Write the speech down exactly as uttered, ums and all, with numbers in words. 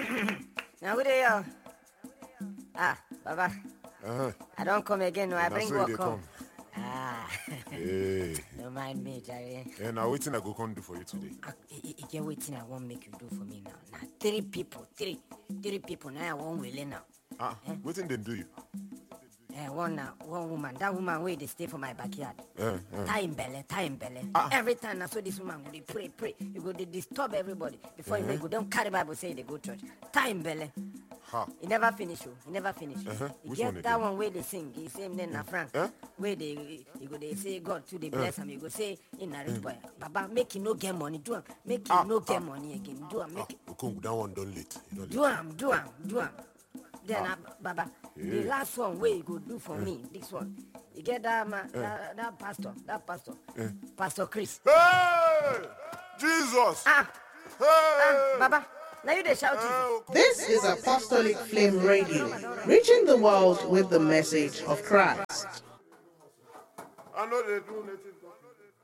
Now who they are? Ah, Baba. Uh-huh. I don't come again. No, I Na bring so you work dey come. come. Ah, Hey. don't mind me, Jerry. And now waiting I go come do for you today. Ah, you get waiting. I won't make you do for me now. Now three people, three, three people. Now I won't will now. Ah, Eh? waiting then do you. Eh, one now, one woman. That woman where they stay for my backyard. Uh, uh. Time belly, time belly. Ah. Every time I saw this woman, go they pray, pray. You go they disturb everybody before you go. Don't carry Bible say they go church. Time belly. Ha. He never finish you. He never finish. Uh-huh. He Which get one that again? one where they sing. He same name na Frank. Eh? Where they you go they say God to they bless him. You go say in a rich boy. Baba make him no get money. Do him. Make him Ah, no get ah. money again. Do him. Ah, Make Okong, that one done late. You know do him. Do him. Do him. Then Ah. uh, Baba, the Yeah. last one where you go do for me. This one. You get that man, that, that pastor, that pastor, Pastor Chris. Hey! Jesus! Ah, Hey! ah, Baba. Now you they shout Jesus. Hey, This is Apostolic Flame Radio, reaching the world with the message of Christ. I know they do native doctor.